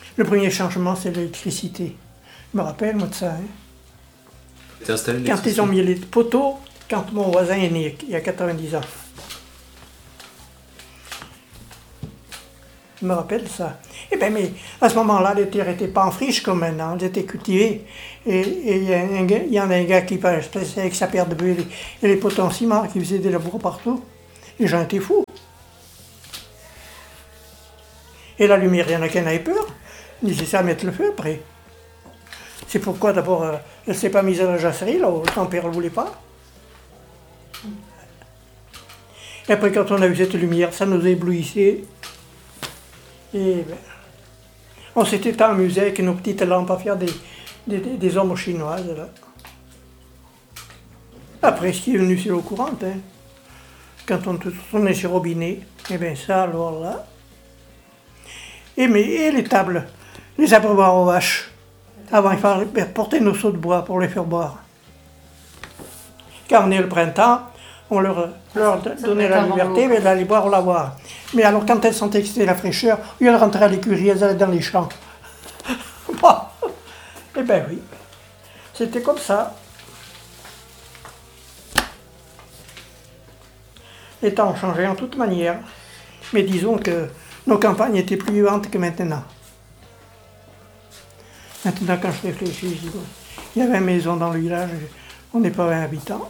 Le premier changement, c'est l'électricité. Je me rappelle, moi, de ça. Hein. T'es installé Quand ils ont mis les poteaux, quand mon voisin est né, il y a 90 ans. Je me rappelle ça. Eh bien, mais à ce moment-là, les terres n'étaient pas en friche comme maintenant, elles étaient cultivées. Et il y en a un gars qui passait avec sa paire de bœufs et les poteaux en ciment, qui faisait des labours partout. Les gens étaient fous. Et la lumière, il y en a qui en avaient peur. Ils disaient ça à mettre le feu après. C'est pourquoi d'abord, elle ne s'est pas mise à la jacserie, là où ton père ne voulait pas. Et après, quand on a vu cette lumière, ça nous éblouissait. Et ben, on s'était tant amusé avec nos petites lampes à faire des ombres chinoises. Là. Après, ce qui est venu, c'est l'eau courante. Hein. Quand on tournait sur robinet, et bien ça, alors là. Et les tables, les abreuvoirs aux vaches. Avant, il fallait porter nos seaux de bois pour les faire boire. Quand on est le printemps, on leur donnait la liberté, mais d'aller boire au lavoir. Mais alors, quand elles sentaient que c'était la fraîcheur, au lieu de rentrer à l'écurie, elles allaient dans les champs. Bon. Eh bien oui, c'était comme ça. Les temps ont changé en toute manière. Mais disons que nos campagnes étaient plus vivantes que maintenant. Maintenant, quand je réfléchis, je dis, bon, il y avait une maison dans le village, on n'est pas 20 habitants.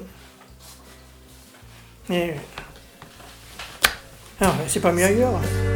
Mais c'est pas mieux ailleurs.